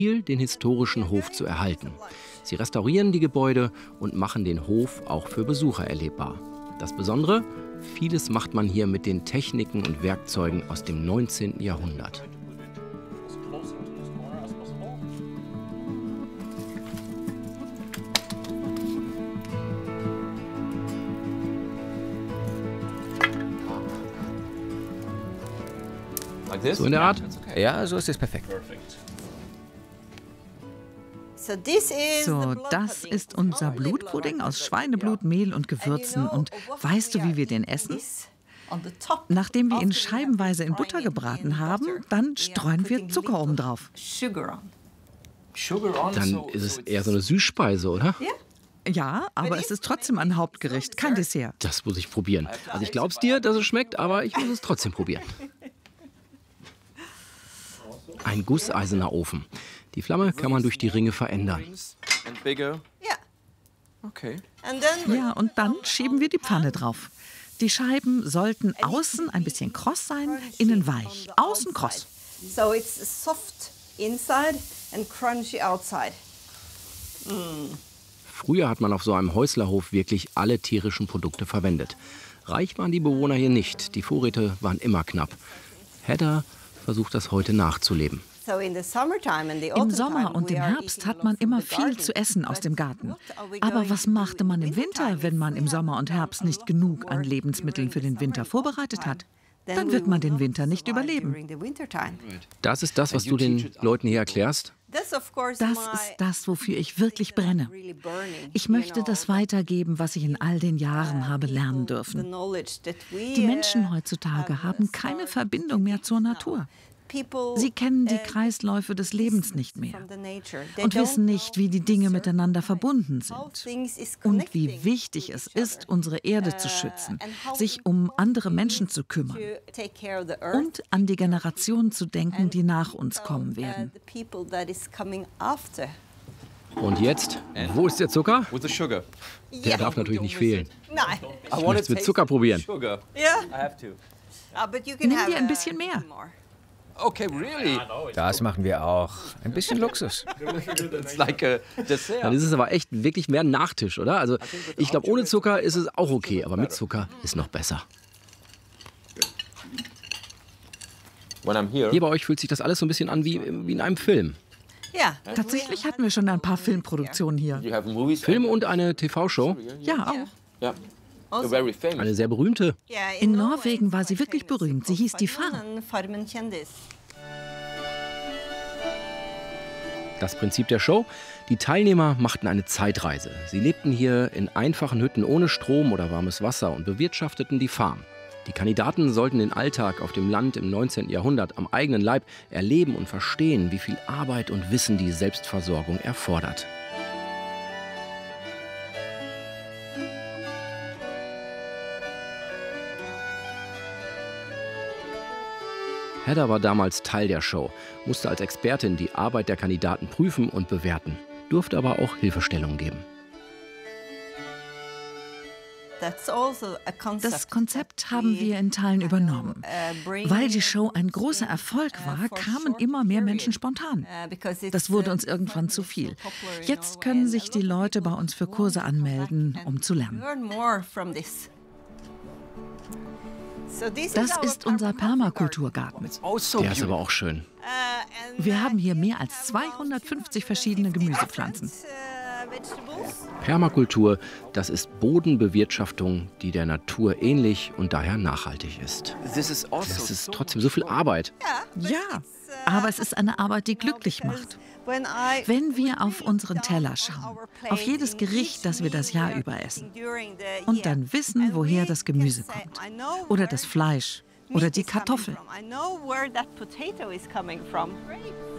Ziel, den historischen Hof zu erhalten. Sie restaurieren die Gebäude und machen den Hof auch für Besucher erlebbar. Das Besondere? Vieles macht man hier mit den Techniken und Werkzeugen aus dem 19. Jahrhundert. So in der Art? Ja, so ist es perfekt. So, das ist unser Blutpudding aus Schweineblut, Mehl und Gewürzen. Und weißt du, wie wir den essen? Nachdem wir ihn scheibenweise in Butter gebraten haben, dann streuen wir Zucker oben drauf. Dann ist es eher so eine Süßspeise, oder? Ja, aber es ist trotzdem ein Hauptgericht, kein Dessert. Das muss ich probieren. Also ich glaub's dir, dass es schmeckt, aber ich muss es trotzdem probieren. Ein gusseiserner Ofen. Die Flamme kann man durch die Ringe verändern. Ja, und dann schieben wir die Pfanne drauf. Die Scheiben sollten außen ein bisschen kross sein, innen weich. Außen kross. So it's soft inside and crunchy outside. Früher hat man auf so einem Häuslerhof wirklich alle tierischen Produkte verwendet. Reich waren die Bewohner hier nicht. Die Vorräte waren immer knapp. Hedda versucht das heute nachzuleben. Im Sommer und im Herbst hat man immer viel zu essen aus dem Garten. Aber was machte man im Winter, wenn man im Sommer und Herbst nicht genug an Lebensmitteln für den Winter vorbereitet hat? Dann wird man den Winter nicht überleben. Das ist das, was du den Leuten hier erklärst? Das ist das, wofür ich wirklich brenne. Ich möchte das weitergeben, was ich in all den Jahren habe lernen dürfen. Die Menschen heutzutage haben keine Verbindung mehr zur Natur. Sie kennen die Kreisläufe des Lebens nicht mehr und wissen nicht, wie die Dinge miteinander verbunden sind und wie wichtig es ist, unsere Erde zu schützen, sich um andere Menschen zu kümmern und an die Generationen zu denken, die nach uns kommen werden. Und jetzt? Wo ist der Zucker? Der darf natürlich nicht fehlen. Ich möchte es mit Zucker probieren. Nimm dir ein bisschen mehr. Okay, really? Das machen wir auch. Ein bisschen Luxus. Dann ist es aber echt wirklich mehr ein Nachtisch, oder? Also ich glaube, ohne Zucker ist es auch okay, aber mit Zucker ist noch besser. Hier bei euch fühlt sich das alles so ein bisschen an wie in einem Film. Ja, tatsächlich hatten wir schon ein paar Filmproduktionen hier. Filme und eine TV-Show? Ja, auch. Eine sehr berühmte. In Norwegen war sie wirklich berühmt. Sie hieß die Farm. Das Prinzip der Show? Die Teilnehmer machten eine Zeitreise. Sie lebten hier in einfachen Hütten ohne Strom oder warmes Wasser und bewirtschafteten die Farm. Die Kandidaten sollten den Alltag auf dem Land im 19. Jahrhundert am eigenen Leib erleben und verstehen, wie viel Arbeit und Wissen die Selbstversorgung erfordert. Hedda war damals Teil der Show, musste als Expertin die Arbeit der Kandidaten prüfen und bewerten, durfte aber auch Hilfestellungen geben. Das Konzept haben wir in Teilen übernommen. Weil die Show ein großer Erfolg war, kamen immer mehr Menschen spontan. Das wurde uns irgendwann zu viel. Jetzt können sich die Leute bei uns für Kurse anmelden, um zu lernen. Das ist unser Permakulturgarten. Der ist aber auch schön. Wir haben hier mehr als 250 verschiedene Gemüsepflanzen. Permakultur, das ist Bodenbewirtschaftung, die der Natur ähnlich und daher nachhaltig ist. Das ist trotzdem so viel Arbeit. Ja, aber es ist eine Arbeit, die glücklich macht. Wenn wir auf unseren Teller schauen, auf jedes Gericht, das wir das Jahr über essen, und dann wissen, woher das Gemüse kommt, oder das Fleisch, oder die Kartoffeln,